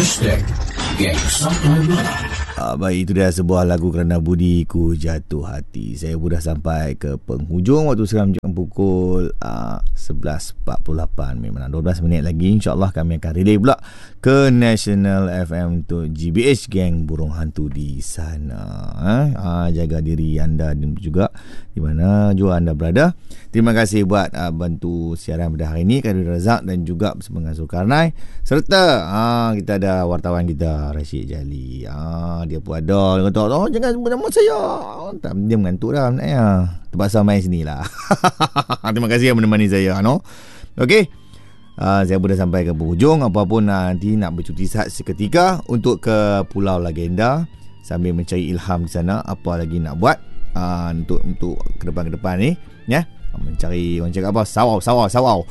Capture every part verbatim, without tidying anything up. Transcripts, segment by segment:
Hashtag Geng Santai Malam. Ah, baik, itu dia sebuah lagu Kerana Budiku Jatuh Hati. Saya pun dah sampai ke penghujung waktu sekarang jam pukul uh, sebelas empat puluh lapan. Memang dua belas minit lagi. InsyaAllah kami akan relay pula ke National F M untuk G B H Geng Burung Hantu di sana. Ha? Ah, jaga diri anda juga di mana jua anda berada. Terima kasih buat uh, bantu siaran pada hari ini Khairul Razak dan juga bersama dengan Zulkarnain. Serta uh, kita ada wartawan kita Rashid Jali. Uh, dia pun ada. Dia kata, oh, jangan sebut nama saya. Tak, dia mengantuk dah sebenarnya. Terpaksa main sini lah. Terima kasih yang menemani saya. No? Okey. Uh, saya pun dah sampai ke penghujung. Apapun uh, nanti nak bercuti saat seketika untuk ke Pulau Legenda sambil mencari ilham di sana. Apa lagi nak buat uh, untuk untuk ke depan-ke depan ni. Ya. Mencari, orang cakap apa, sawau, sawau, sawau.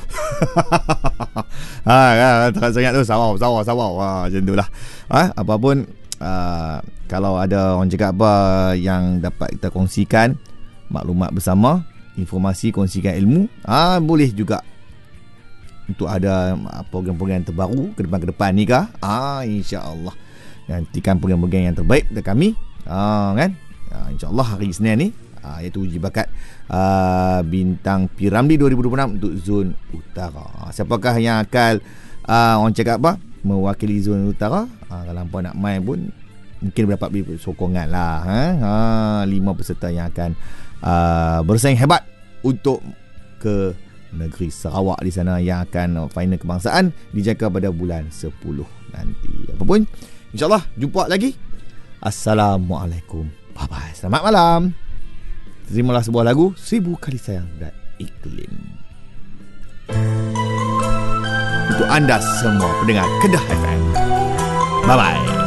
ha, kan, terang sangat tu, sawau, sawau, sawau. Ha, macam tu lah. Ha, apapun, uh, kalau ada orang cakap apa yang dapat kita kongsikan, maklumat bersama, informasi, kongsikan ilmu, ha, boleh juga untuk ada program-program terbaru ke depan-ke depan ni kah? Ha, insya-Allah. Nantikan program-program yang terbaik untuk kami. Ha, kan? Ha, insya-Allah hari Isnin ni, ha, iaitu uji bakat Uh, bintang P Ramlee dua ribu dua puluh enam untuk zon utara. Siapakah yang akan uh, orang cakap apa mewakili zon utara? Uh, kalau hampa nak main pun mungkin dapat beri sokongan lah. Ha? Ha, lima peserta yang akan uh, bersaing hebat untuk ke negeri Sarawak di sana yang akan final kebangsaan dijangka pada bulan sepuluh nanti. Apapun, insyaAllah jumpa lagi. Assalamualaikum. Bye bye. Selamat malam. Terimalah sebuah lagu Seribu Kali Sayang dan Iklim untuk anda semua pendengar Kedah F M. Bye bye.